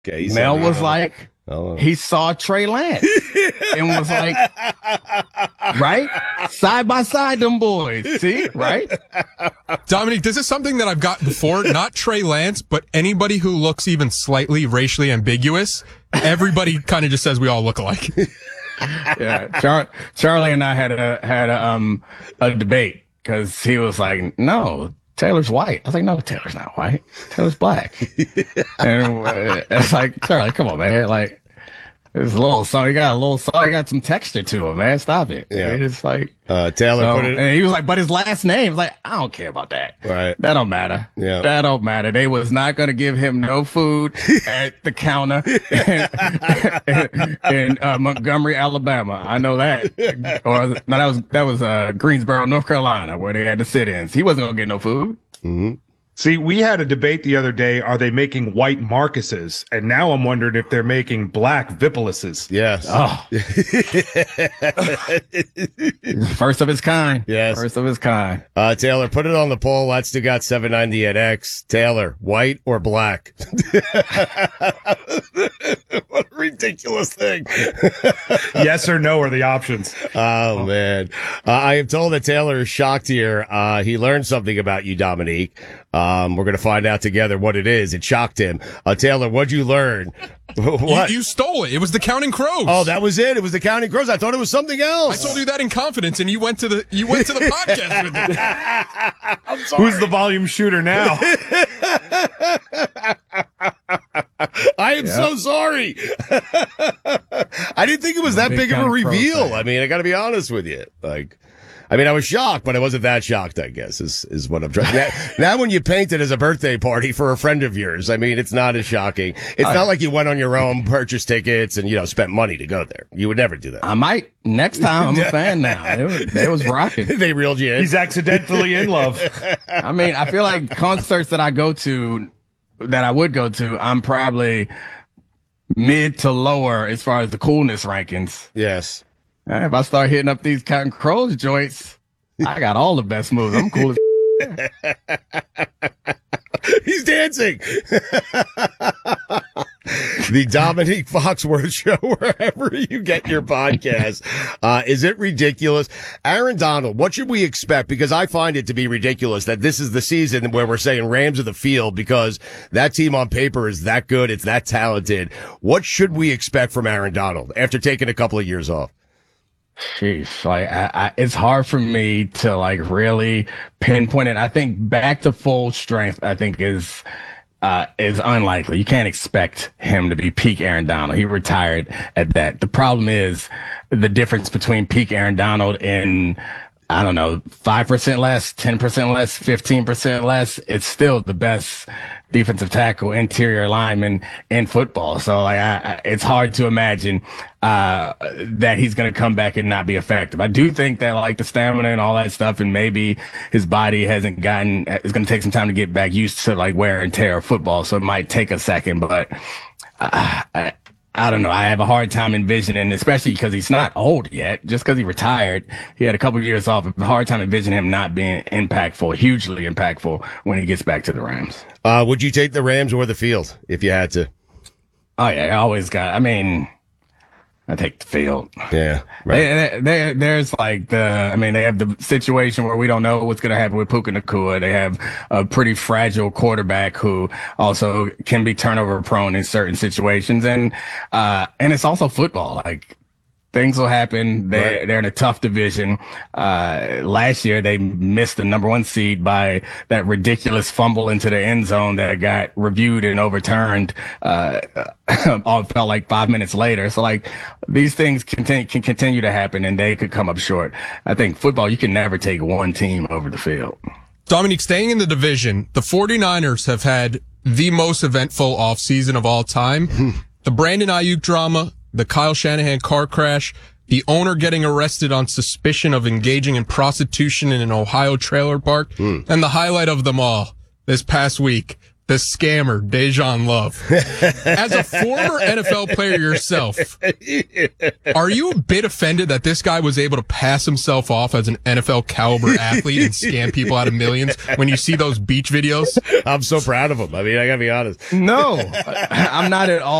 Okay, Mel was like, oh. he saw Trey Lance and was like, right? Side by side, them boys. See? Right? Dominique, this is something that I've gotten before. Not Trey Lance, but anybody who looks even slightly racially ambiguous. Everybody kind of just says we all look alike. Yeah. Charlie and I had a debate because he was like, no, Taylor's white. I was like, no, Taylor's not white. Taylor's black. And it's like, Charlie, come on, man. Like, it's a little song. You got some texture to it, man. Stop it. Yeah. It's like, Taylor put it. And he was like, but his last name. Like, I don't care about that. Right. That don't matter. Yeah. That don't matter. They was not going to give him no food at the counter in Montgomery, Alabama. I know that. Or no, that was Greensboro, North Carolina, where they had the sit-ins. He wasn't going to get no food. Mm-hmm. See, we had a debate the other day. Are they making white Marcuses? And now I'm wondering if they're making black Vipuluses. Yes. Oh. First of its kind. Yes. First of its kind. Taylor, put it on the poll. That's still got 790 at X. Taylor, white or black? What a ridiculous thing. Yes or no are the options. Oh, man. I am told that Taylor is shocked here. He learned something about you, Dominique. We're going to find out together what it is. It shocked him. Taylor, what'd you learn? What? You stole it. It was the Counting Crows. Oh, that was it. It was the Counting Crows. I thought it was something else. I told you that in confidence, and you went to the podcast with it. I'm sorry. Who's the volume shooter now? I am so sorry. I didn't think it was that big of a reveal. I mean, I got to be honest with you. I was shocked, but I wasn't that shocked, I guess, is what I'm trying. Now, when you paint it as a birthday party for a friend of yours, I mean, it's not as shocking. It's not like you went on your own, purchased tickets, and, spent money to go there. You would never do that. I might next time. I'm a fan now. It was rocking. They reeled you in. He's accidentally in love. I mean, I feel like concerts that I would go to, I'm probably mid to lower as far as the coolness rankings. Yes. If I start hitting up these Counting Crows joints, I got all the best moves. I'm cool as He's dancing. The Dominique Foxworth Show, wherever you get your podcast. Is it ridiculous? Aaron Donald, what should we expect? Because I find it to be ridiculous that this is the season where we're saying Rams of the field because that team on paper is that good. It's that talented. What should we expect from Aaron Donald after taking a couple of years off? Jeez, it's hard for me to really pinpoint it. I think back to full strength, I think is unlikely. You can't expect him to be peak Aaron Donald. He retired at that. The problem is the difference between peak Aaron Donald and 5% less, 10% less, 15% less. It's still the best defensive tackle, interior lineman in football. So it's hard to imagine that he's going to come back and not be effective. I do think that the stamina and all that stuff, and maybe his body it's going to take some time to get back used to wear and tear of football. So it might take a second, but I don't know. I have a hard time envisioning, especially because he's not old yet. Just because he retired, he had a couple of years off. I have a hard time envisioning him not being hugely impactful when he gets back to the Rams. Would you take the Rams or the field if you had to? Oh yeah, I take the field. Yeah. Right. There's they have the situation where we don't know what's going to happen with Puka Nacua. They have a pretty fragile quarterback who also can be turnover prone in certain situations. And it's also football. Things will happen. They're in a tough division. Last year they missed the number 1 seed by that ridiculous fumble into the end zone that got reviewed and overturned. All felt like 5 minutes later. So these things can continue to happen and they could come up short. I think football, you can never take one team over the field. Dominique, staying in the division, the 49ers have had the most eventful offseason of all time. The Brandon Ayuk drama, the Kyle Shanahan car crash, the owner getting arrested on suspicion of engaging in prostitution in an Ohio trailer park, and the highlight of them all this past week, the scammer, Dejan Love. As a former NFL player yourself, are you a bit offended that this guy was able to pass himself off as an NFL caliber athlete and scam people out of millions when you see those beach videos? I'm so proud of him. I mean, I gotta be honest. No, I'm not at all.